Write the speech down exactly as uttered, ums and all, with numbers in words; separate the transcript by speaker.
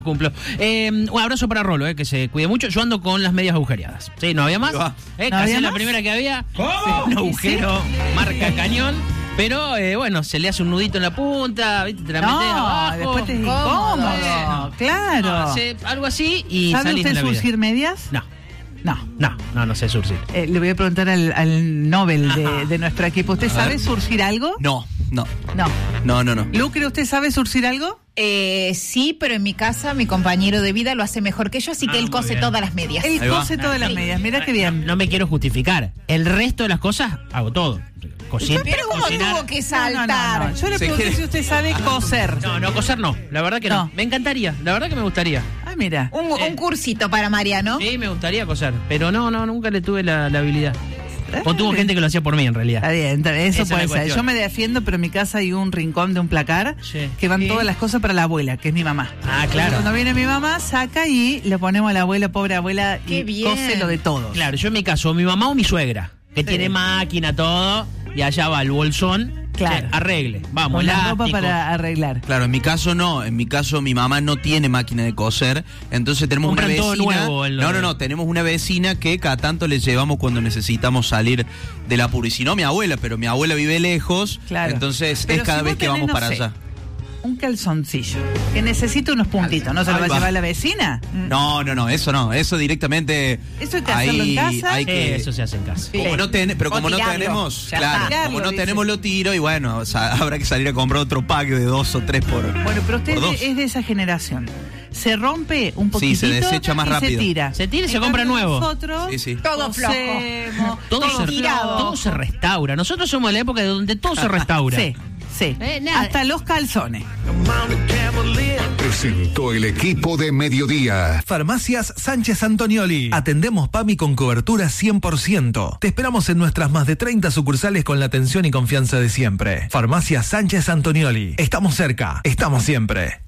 Speaker 1: Cumplo. Eh, un abrazo para Rolo, eh, que se cuide mucho. Yo ando con las medias agujereadas. Sí, no había más. Eh,
Speaker 2: ¿No
Speaker 1: casi
Speaker 2: había
Speaker 1: la
Speaker 2: más?
Speaker 1: primera que había.
Speaker 2: ¿Cómo?
Speaker 1: Un agujero,
Speaker 2: ¿Sí?
Speaker 1: marca cañón. Pero eh, bueno, se le hace un nudito en la punta, ¿viste? Te la
Speaker 2: No,
Speaker 1: metes abajo.
Speaker 2: después te es
Speaker 1: Incómodo.
Speaker 2: incómodo, claro.
Speaker 1: No, hace algo así y
Speaker 2: ¿Sabe
Speaker 1: salís de
Speaker 2: usted
Speaker 1: la vida.
Speaker 2: surcir medias?
Speaker 1: No,
Speaker 2: No.
Speaker 1: no, no, no sé surcir.
Speaker 2: Eh, le voy a preguntar al, al Nobel de, de nuestro equipo. ¿Usted
Speaker 3: A
Speaker 2: sabe
Speaker 3: ver.
Speaker 2: surcir algo?
Speaker 3: No, no,
Speaker 2: No.
Speaker 3: no, no, no.
Speaker 2: Lucre, ¿usted sabe surcir algo?
Speaker 4: Eh, sí, pero en mi casa mi compañero de vida lo hace mejor que yo, así que
Speaker 1: Ah,
Speaker 4: él
Speaker 1: muy
Speaker 4: cose
Speaker 1: bien.
Speaker 4: todas las medias.
Speaker 2: Él
Speaker 3: Ahí va.
Speaker 2: cose todas las medias. Mira qué bien.
Speaker 1: No me quiero justificar. El resto de las cosas hago todo. Cocina,
Speaker 4: Pero ¿cómo
Speaker 1: cocinar.
Speaker 4: tuvo que
Speaker 2: No, no,
Speaker 4: saltar?
Speaker 2: no, no. Yo le
Speaker 3: Se
Speaker 2: pregunté
Speaker 3: quiere-
Speaker 2: si usted sabe coser.
Speaker 1: No, no, coser no. La verdad que no.
Speaker 2: No.
Speaker 1: Me encantaría. La verdad que me gustaría.
Speaker 2: Ah, mira.
Speaker 4: Un, un cursito para Mariano.
Speaker 1: Sí, me gustaría coser. Pero no, no, nunca le tuve la, la habilidad. O tuvo gente que lo hacía por mí, en realidad.
Speaker 2: Está bien, está bien, eso
Speaker 1: Esa es
Speaker 2: puede
Speaker 1: la
Speaker 2: ser.
Speaker 1: cuestión.
Speaker 2: Yo me defiendo, pero en mi casa hay un rincón de un placar
Speaker 1: Sí.
Speaker 2: que van
Speaker 1: Sí.
Speaker 2: todas las cosas para la abuela, que es mi mamá.
Speaker 1: Ah, claro.
Speaker 2: Cuando viene mi mamá, saca y le ponemos a la abuela, pobre abuela,
Speaker 4: Qué
Speaker 2: y
Speaker 4: bien.
Speaker 2: cose lo de todos.
Speaker 1: Claro, yo en mi caso, mi mamá o mi suegra, que
Speaker 2: Sí.
Speaker 1: tiene máquina, todo, y allá va el bolsón.
Speaker 2: Claro.
Speaker 1: Che, arregle. Vamos,
Speaker 2: Con la ropa
Speaker 1: elástico.
Speaker 2: para arreglar.
Speaker 3: Claro, en mi caso no. En mi caso mi mamá no tiene máquina de coser, entonces tenemos una
Speaker 1: Compran todo
Speaker 3: vecina.
Speaker 1: nuevo en lo
Speaker 3: No,
Speaker 1: de-
Speaker 3: no, no. Tenemos una vecina que cada tanto le llevamos cuando necesitamos salir del apuro. Y si no, mi abuela, pero mi abuela vive lejos,
Speaker 2: Claro.
Speaker 3: entonces
Speaker 2: Pero
Speaker 3: es cada
Speaker 2: si
Speaker 3: vez
Speaker 2: vos
Speaker 3: que
Speaker 2: tenés,
Speaker 3: vamos
Speaker 2: no
Speaker 3: para
Speaker 2: sé,
Speaker 3: allá.
Speaker 2: Un calzoncillo que necesita unos puntitos, ¿no se lo va a
Speaker 3: Ahí va.
Speaker 2: llevar la vecina?
Speaker 3: No, no, no, eso no, eso directamente.
Speaker 2: Eso hay que hacerlo en casa.
Speaker 3: Hay que,
Speaker 1: Eso se hace en casa.
Speaker 3: Como no ten- pero
Speaker 4: O
Speaker 3: como no
Speaker 4: tirarlo.
Speaker 3: tenemos,
Speaker 4: Ya
Speaker 3: claro,
Speaker 4: está.
Speaker 3: como
Speaker 2: Tirarlo,
Speaker 3: no
Speaker 2: dice.
Speaker 3: tenemos lo tiro y bueno, o sea, habrá que salir a comprar otro pack de dos o tres por.
Speaker 2: Bueno, pero usted
Speaker 3: por dos.
Speaker 2: es de esa generación. Se rompe un
Speaker 3: Sí,
Speaker 2: poquitito
Speaker 3: se desecha más
Speaker 2: y
Speaker 3: rápido.
Speaker 2: se tira.
Speaker 1: Se tira y se
Speaker 2: En
Speaker 1: compra
Speaker 2: cambio,
Speaker 1: nuevo.
Speaker 2: Nosotros
Speaker 3: Sí, sí.
Speaker 4: Todo flojo.
Speaker 2: cosemos,
Speaker 1: Todo,
Speaker 2: todo
Speaker 1: se,
Speaker 4: tirado.
Speaker 1: todo se restaura. Nosotros somos de la época de donde todo se restaura.
Speaker 2: Sí, sí.
Speaker 1: Eh, nada.
Speaker 2: Hasta los calzones.
Speaker 5: Presentó el equipo de Mediodía.
Speaker 6: Farmacias Sánchez Antonioli. Atendemos PAMI con cobertura cien por ciento. Te esperamos en nuestras más de treinta sucursales con la atención y confianza de siempre. Farmacias Sánchez Antonioli. Estamos cerca. Estamos siempre.